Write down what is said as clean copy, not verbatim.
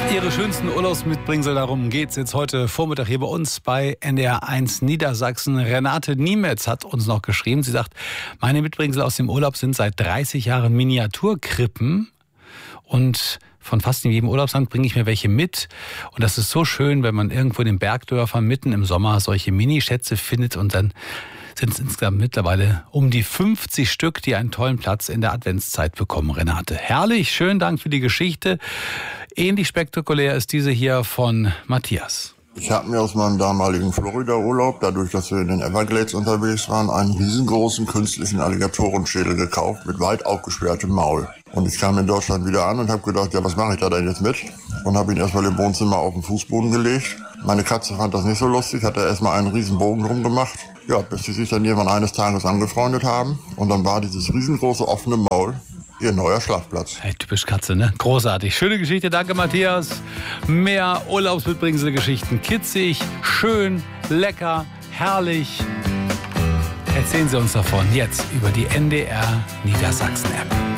Ihre schönsten Urlaubsmitbringsel, darum geht's jetzt heute Vormittag hier bei uns bei NDR1 Niedersachsen. Renate Niemetz hat uns noch geschrieben. Sie sagt, meine Mitbringsel aus dem Urlaub sind seit 30 Jahren Miniaturkrippen. Und von fast in jedem Urlaubsland bringe ich mir welche mit. Und das ist so schön, wenn man irgendwo in den Bergdörfern mitten im Sommer solche Minischätze findet. Und dann sind es insgesamt mittlerweile um die 50 Stück, die einen tollen Platz in der Adventszeit bekommen, Renate. Herrlich, schönen Dank für die Geschichte. Ähnlich spektakulär ist diese hier von Matthias. Ich habe mir aus meinem damaligen Florida-Urlaub, dadurch, dass wir in den Everglades unterwegs waren, einen riesengroßen künstlichen Alligatorenschädel gekauft mit weit aufgesperrtem Maul. Und ich kam in Deutschland wieder an und habe gedacht, ja, was mache ich da denn jetzt mit? Und habe ihn erstmal im Wohnzimmer auf den Fußboden gelegt. Meine Katze fand das nicht so lustig, hat da erstmal einen riesen Bogen drum gemacht. Ja, bis sie sich dann irgendwann eines Tages angefreundet haben. Und dann war dieses riesengroße offene Maul ihr neuer Schlafplatz. Hey, typisch Katze, ne? Großartig. Schöne Geschichte, danke Matthias. Mehr Urlaubsmitbringsel-Geschichten. Kitzig, schön, lecker, herrlich. Erzählen Sie uns davon jetzt über die NDR Niedersachsen-App.